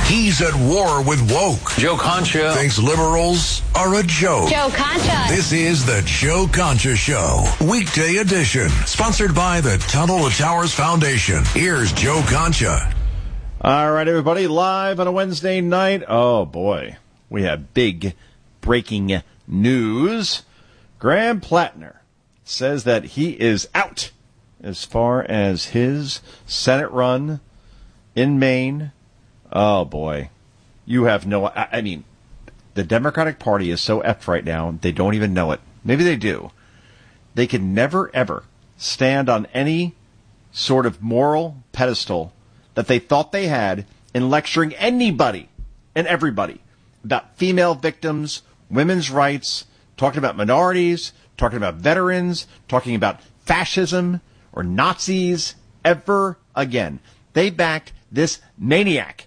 He's at war with woke. Joe Concha Thinks liberals are a joke. Joe Concha. This is the Joe Concha Show, weekday edition, sponsored by the Tunnel to Towers Foundation. Here's Joe Concha. All right, everybody, live on a Wednesday night. Oh, boy. We have big breaking news. Graham Plattner says that he is out as far as his Senate run in Maine. Oh, boy. You have no... I mean, the Democratic Party is so effed right now, they don't even know it. Maybe they do. They can never, ever stand on any sort of moral pedestal that they thought they had in lecturing anybody and everybody about female victims, women's rights, talking about minorities, talking about veterans, talking about fascism or Nazis ever again. They backed this maniac.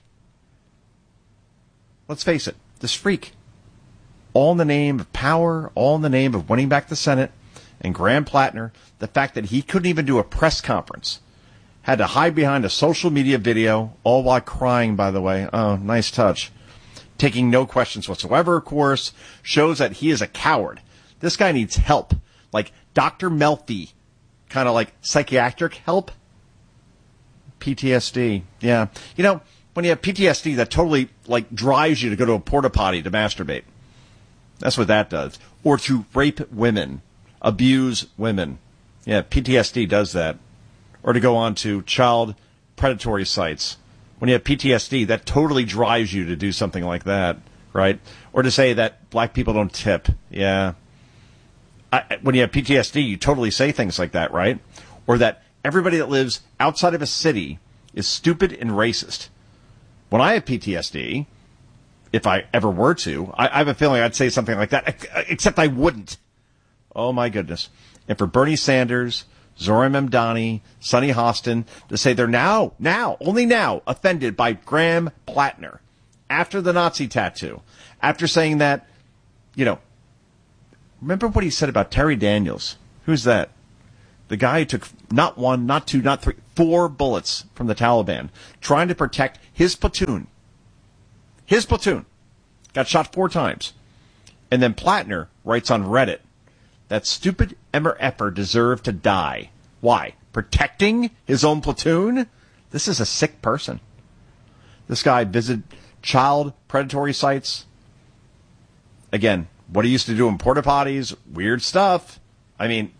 Let's face it, this freak. All in the name of power, all in the name of winning back the Senate. And Graham Plattner, the fact that he couldn't even do a press conference, had to hide behind a social media video, all while crying, by the way. Oh, nice touch. Taking no questions whatsoever, of course, shows that he is a coward. This guy needs help. Like Dr. Melfi, kind of like psychiatric help. PTSD, yeah. You know, when you have PTSD, that totally, like, drives you to go to a porta potty to masturbate. That's what that does. Or to rape women, abuse women. Yeah, PTSD does that. Or to go on to child predatory sites. When you have PTSD, that totally drives you to do something like that, right? Or to say that black people don't tip. Yeah. When you have PTSD, you totally say things like that, right? Or that everybody that lives outside of a city is stupid and racist. When I have PTSD, if I ever were to, I have a feeling I'd say something like that, except I wouldn't. Oh, my goodness. And for Bernie Sanders, Zora Memdani, Sonny Hostin, to say they're only now, offended by Graham Plattner after the Nazi tattoo, after saying that, you know, remember what he said about Terry Daniels? Who's that? The guy who took not one, not two, not three, 4 bullets from the Taliban, trying to protect his platoon. His platoon got shot 4 times. And then Plattner writes on Reddit, that stupid Emmer Epper deserved to die. Why? Protecting his own platoon? This is a sick person. This guy visited child predatory sites. Again, what he used to do in porta potties, weird stuff. I mean,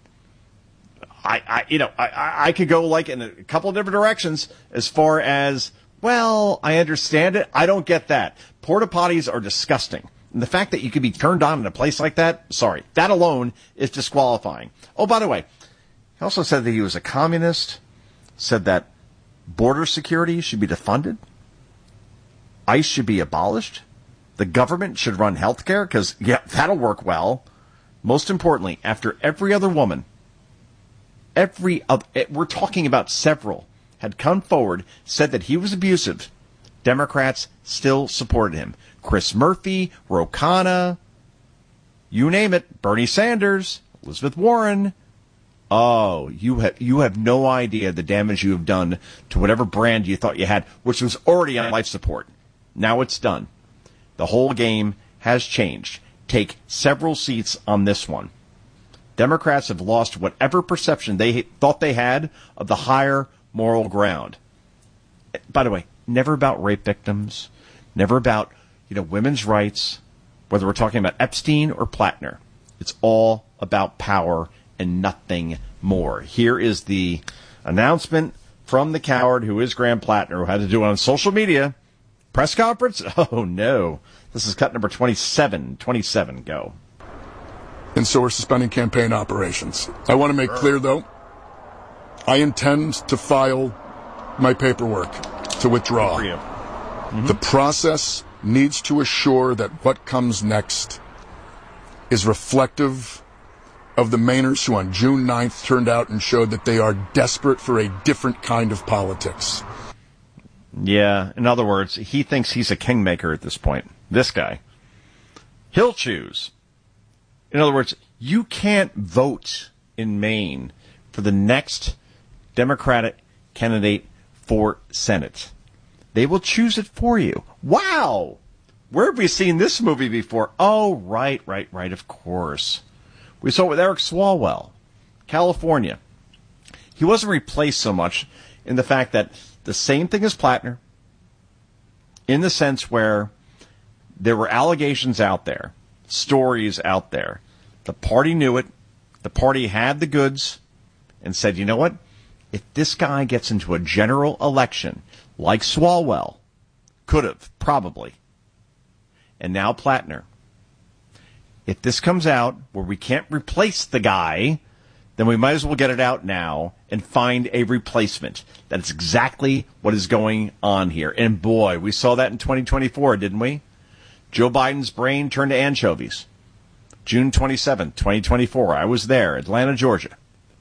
I could go like in a couple of different directions as far as, well, I understand it. I don't get that. Porta potties are disgusting. And the fact that you could be turned on in a place like that, sorry, that alone is disqualifying. Oh, by the way, he also said that he was a communist, said that border security should be defunded, ICE should be abolished, the government should run health care, because, yeah, that'll work well. Most importantly, after every other woman, we're talking about several, had come forward, said that he was abusive, Democrats still supported him. Chris Murphy, Ro Khanna, you name it, Bernie Sanders, Elizabeth Warren. Oh, you have no idea the damage you have done to whatever brand you thought you had, which was already on life support. Now it's done. The whole game has changed. Take several seats on this one. Democrats have lost whatever perception they thought they had of the higher moral ground. By the way, never about rape victims, never about, women's rights, whether we're talking about Epstein or Plattner. It's all about power and nothing more. Here is the announcement from the coward who is Graham Plattner, who had to do it on social media. Press conference? Oh, no. This is cut number 27. 27, go. And so we're suspending campaign operations. I want to make clear, though, I intend to file my paperwork to withdraw. Good for you. Mm-hmm. The process needs to assure that what comes next is reflective of the Mainers who on June 9th turned out and showed that they are desperate for a different kind of politics. Yeah, in other words, he thinks he's a kingmaker at this point. This guy. He'll choose. In other words, you can't vote in Maine for the next Democratic candidate for Senate. They will choose it for you. Wow! Where have we seen this movie before? Oh, right, of course. We saw it with Eric Swalwell, California. He wasn't replaced so much in the fact that the same thing as Plattner, in the sense where there were allegations out there, stories out there. The party knew it. The party had the goods and said, you know what? If this guy gets into a general election, like Swalwell could have, probably, and now Plattner, if this comes out where we can't replace the guy, then we might as well get it out now and find a replacement. That's exactly what is going on here. And boy, we saw that in 2024, didn't we? Joe Biden's brain turned to anchovies. June 27, 2024. I was there, Atlanta, Georgia.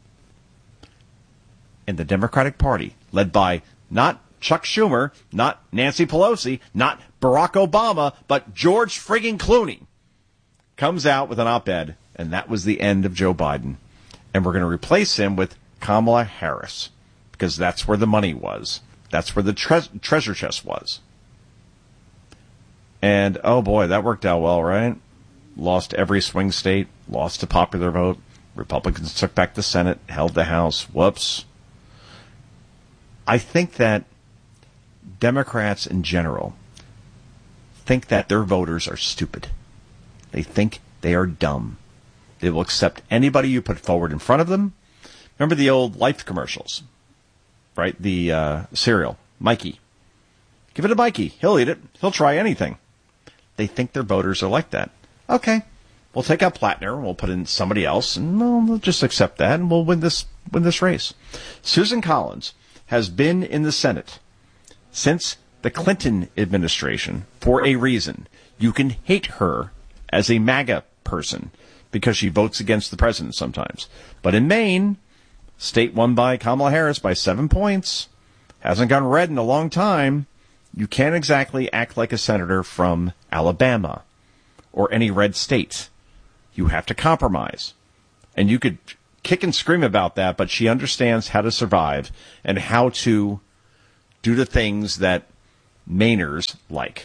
And the Democratic Party, led by not Chuck Schumer, not Nancy Pelosi, not Barack Obama, but George friggin' Clooney, comes out with an op-ed, and that was the end of Joe Biden. And we're going to replace him with Kamala Harris, because that's where the money was. That's where the treasure chest was. And, oh boy, that worked out well, right? Lost every swing state, lost a popular vote. Republicans took back the Senate, held the House. Whoops. I think that Democrats in general think that their voters are stupid. They think they are dumb. They will accept anybody you put forward in front of them. Remember the old Life commercials, right? The cereal, Mikey. Give it to Mikey. He'll eat it. He'll try anything. They think their voters are like that. Okay, we'll take out Plattner and we'll put in somebody else, and we'll just accept that, and we'll win this race. Susan Collins has been in the Senate since the Clinton administration for a reason. You can hate her as a MAGA person because she votes against the president sometimes. But in Maine, state won by Kamala Harris by 7 points, hasn't gone red in a long time. You can't exactly act like a senator from Alabama or any red state. You have to compromise. And you could kick and scream about that, but she understands how to survive and how to do the things that Mainers like.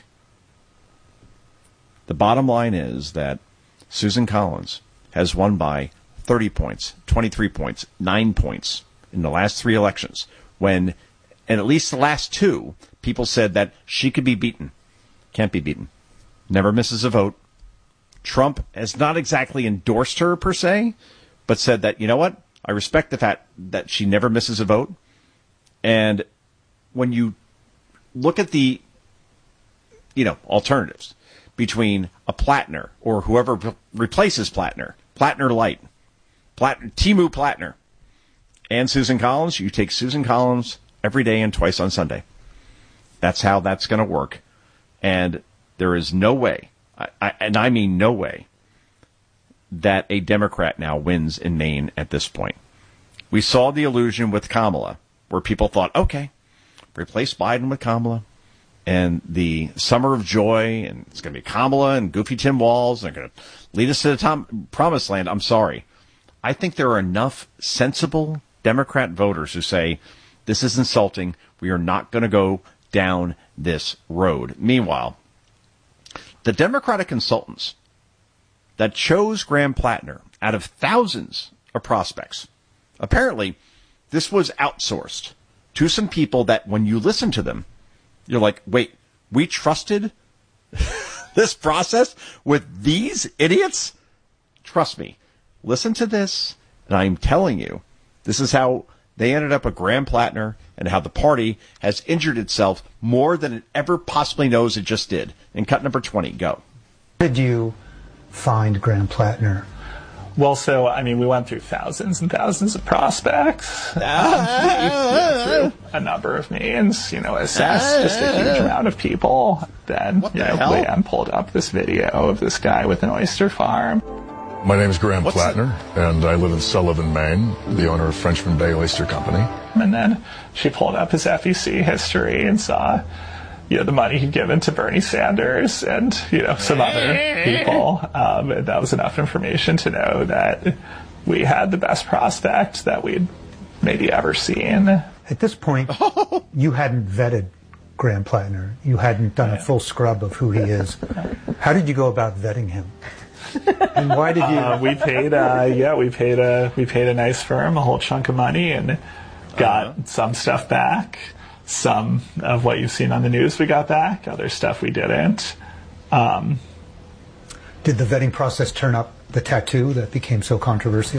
The bottom line is that Susan Collins has won by 30 points, 23 points, 9 points in the last 3 elections, when, and at least the last 2, people said that she could be beaten. Can't be beaten. Never misses a vote. Trump has not exactly endorsed her per se, but said that, you know what, I respect the fact that she never misses a vote. And when you look at the, alternatives between a Plattner or whoever replaces Plattner, Plattner Light, Timu Plattner, and Susan Collins, you take Susan Collins every day and twice on Sunday. That's how that's going to work. And there is no way, I mean no way, that a Democrat now wins in Maine at this point. We saw the illusion with Kamala, where people thought, okay, replace Biden with Kamala, and the summer of joy, and it's going to be Kamala and Goofy Tim Walz, and they're going to lead us to the promised land. I'm sorry. I think there are enough sensible Democrat voters who say, this is insulting. We are not going to go down this road. Meanwhile, the Democratic consultants that chose Graham Plattner out of thousands of prospects, apparently this was outsourced to some people that when you listen to them, you're like, wait, we trusted this process with these idiots? Trust me. Listen to this, and I'm telling you, this is how they ended up with Graham Plattner and how the party has injured itself more than it ever possibly knows it just did. And cut number 20, go. How did you find Graham Plattner? Well, we went through thousands and thousands of prospects, through a number of means, assessed just a huge amount of people. Then, Liam pulled up this video of this guy with an oyster farm. My name is Graham Plattner, and I live in Sullivan, Maine, the owner of Frenchman Bay Oyster Company. And then she pulled up his FEC history and saw, the money he'd given to Bernie Sanders and, some other people. And that was enough information to know that we had the best prospect that we'd maybe ever seen. At this point, you hadn't vetted Graham Plattner. You hadn't done a full scrub of who he is. How did you go about vetting him? And why did you? We paid a nice firm a whole chunk of money and got some stuff back. Some of what you've seen on the news we got back. Other stuff we didn't. Did the vetting process turn up the tattoo that became so controversial?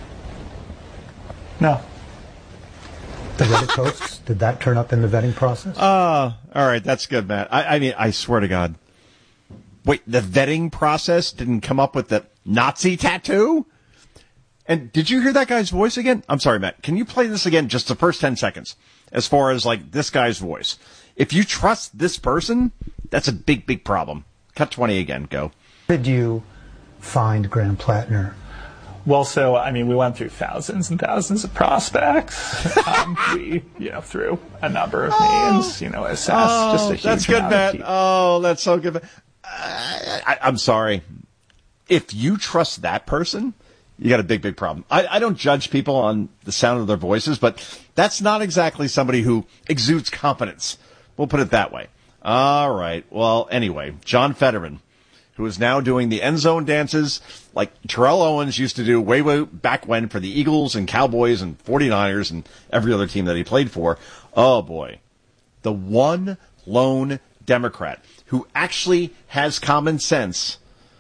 No. The Reddit posts, did that turn up in the vetting process? All right, that's good, Matt. I mean, I swear to God. Wait, the vetting process didn't come up with the Nazi tattoo? And did you hear that guy's voice again? I'm sorry, Matt. Can you play this again, just the first 10 seconds, as far as, like, this guy's voice? If you trust this person, that's a big, big problem. Cut 20 again. Go. How did you find Graham Plattner? Well, so, I mean, we went through thousands and thousands of prospects. We, through a number of means, assessed just a huge that's good, amount Matt. of people. Oh, that's so good. I'm sorry. If you trust that person, you got a big, big problem. I don't judge people on the sound of their voices, but that's not exactly somebody who exudes competence. We'll put it that way. All right. Well, anyway, John Fetterman, who is now doing the end zone dances like Terrell Owens used to do way, way back when for the Eagles and Cowboys and 49ers and every other team that he played for. Oh, boy. The one lone Democrat who actually has common sense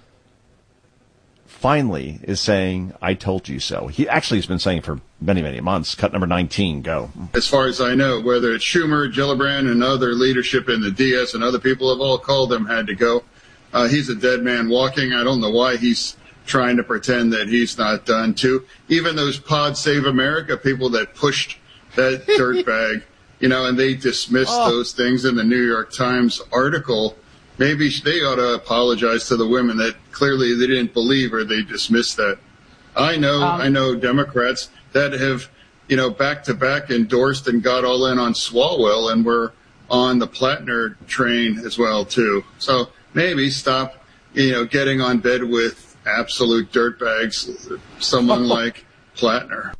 finally is saying, I told you so. He actually has been saying for many, many months. Cut number 19, go. As far as I know, whether it's Schumer, Gillibrand, and other leadership in the DS and other people have all called him had to go. He's a dead man walking. I don't know why he's trying to pretend that he's not done too. Even those Pod Save America people that pushed that dirtbag, and they dismissed those things in the New York Times article. Maybe they ought to apologize to the women that clearly they didn't believe or they dismissed that. I know Democrats that have, back to back endorsed and got all in on Swalwell and were on the Plattner train as well too. So maybe stop, getting on bed with absolute dirtbags, someone like Plattner.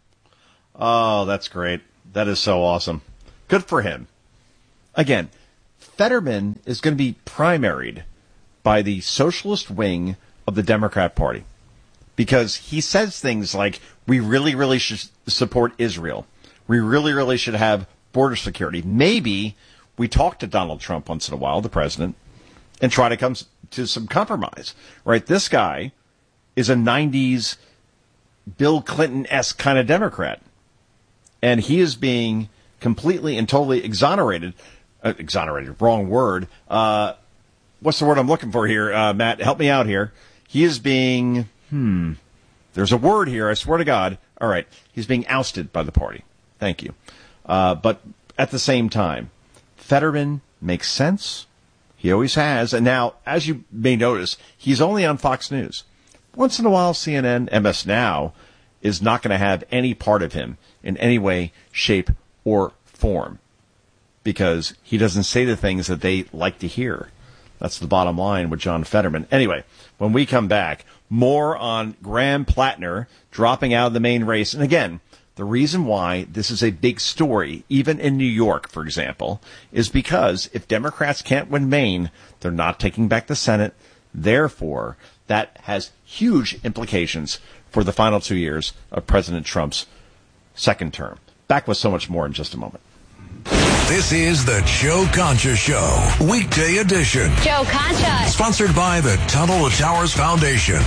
Oh, that's great. That is so awesome. Good for him. Again, Fetterman is going to be primaried by the socialist wing of the Democrat Party because he says things like, we really, really should support Israel. We really, really should have border security. Maybe we talk to Donald Trump once in a while, the president, and try to come to some compromise, right? This guy is a 90s Bill Clinton-esque kind of Democrat, and he is being completely and totally exonerated, wrong word. What's the word I'm looking for here? Matt, help me out here. He is being, there's a word here, I swear to God. All right, he's being ousted by the party. Thank you. But at the same time, Fetterman makes sense. He always has. And now, as you may notice, he's only on Fox News. Once in a while, CNN, MS Now, is not going to have any part of him in any way, shape, or form because he doesn't say the things that they like to hear. That's the bottom line with John Fetterman. Anyway, when we come back, more on Graham Plattner dropping out of the main race. And again, the reason why this is a big story, even in New York, for example, is because if Democrats can't win Maine, they're not taking back the Senate. Therefore, that has huge implications for the final 2 years of President Trump's second term. Back with so much more in just a moment. This is the Joe Concha Show, weekday edition. Joe Concha. Sponsored by the Tunnel to Towers Foundation.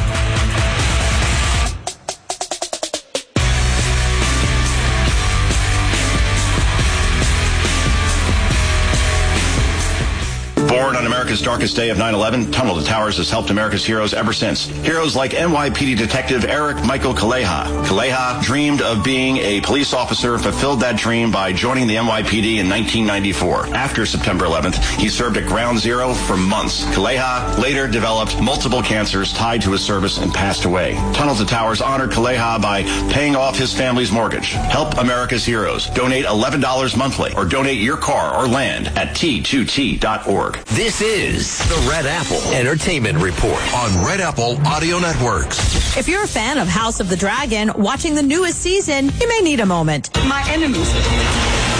Born on America's darkest day of 9/11, Tunnel to Towers has helped America's heroes ever since. Heroes like NYPD Detective Eric Michael Kaleha. Kaleha dreamed of being a police officer, fulfilled that dream by joining the NYPD in 1994. After September 11th, he served at Ground Zero for months. Kaleha later developed multiple cancers tied to his service and passed away. Tunnel to Towers honored Kaleha by paying off his family's mortgage. Help America's heroes. Donate $11 monthly or donate your car or land at T2T.org. This is the Red Apple Entertainment Report on Red Apple Audio Networks. If you're a fan of House of the Dragon, watching the newest season, you may need a moment. My enemies could be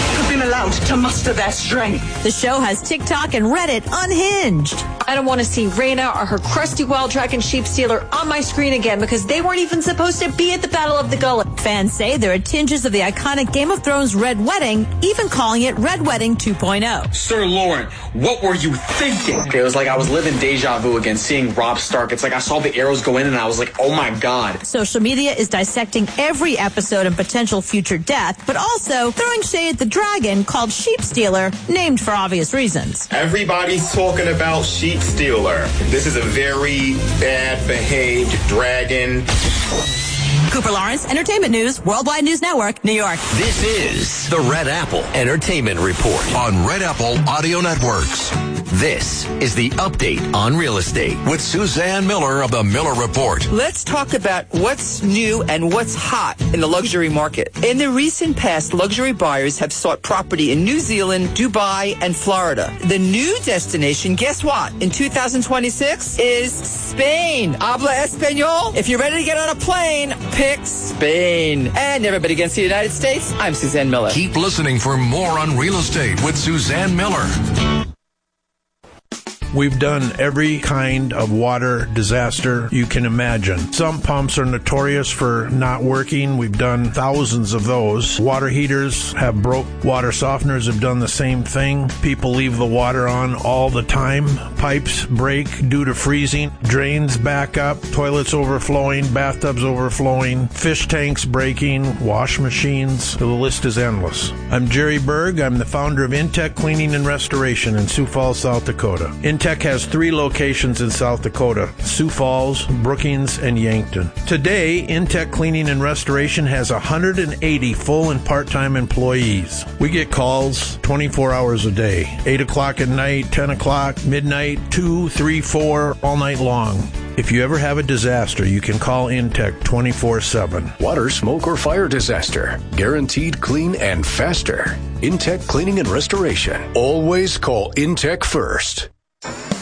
allowed to muster their strength. The show has TikTok and Reddit unhinged. I don't want to see Rhaena or her crusty wild dragon sheep stealer on my screen again because they weren't even supposed to be at the Battle of the Gullet. Fans say there are tinges of the iconic Game of Thrones Red Wedding, even calling it Red Wedding 2.0. Sir Lauren, what were you thinking? Okay, it was like I was living deja vu again, seeing Robb Stark. It's like I saw the arrows go in and I was like, oh my God. Social media is dissecting every episode and potential future death, but also throwing shade at the dragon called Sheep Stealer, named for obvious reasons. Everybody's talking about Sheep Stealer. This is a very bad behaved dragon. Cooper Lawrence, Entertainment News, Worldwide News Network, New York. This is the Red Apple Entertainment Report on Red Apple Audio Networks. This is the update on real estate with Suzanne Miller of the Miller Report. Let's talk about what's new and what's hot in the luxury market. In the recent past, luxury buyers have sought property in New Zealand, Dubai, and Florida. The new destination, guess what? In 2026 is Spain. Habla Espanol? If you're ready to get on a plane, pick Spain. And everybody against the United States, I'm Suzanne Miller. Keep listening for more on real estate with Suzanne Miller. We've done every kind of water disaster you can imagine. Some pumps are notorious for not working. We've done thousands of those. Water heaters have broke. Water softeners have done the same thing. People leave the water on all the time. Pipes break due to freezing. Drains back up. Toilets overflowing. Bathtubs overflowing. Fish tanks breaking. Wash machines. The list is endless. I'm Jerry Berg. I'm the founder of Intech Cleaning and Restoration in Sioux Falls, South Dakota. Intech has 3 locations in South Dakota: Sioux Falls, Brookings, and Yankton. Today, Intech Cleaning and Restoration has 180 full and part-time employees. We get calls 24 hours a day, 8 o'clock at night, 10 o'clock, midnight, 2, 3, 4, all night long. If you ever have a disaster, you can call Intech 24/7. Water, smoke, or fire disaster. Guaranteed clean and faster. Intech Cleaning and Restoration. Always call Intech first.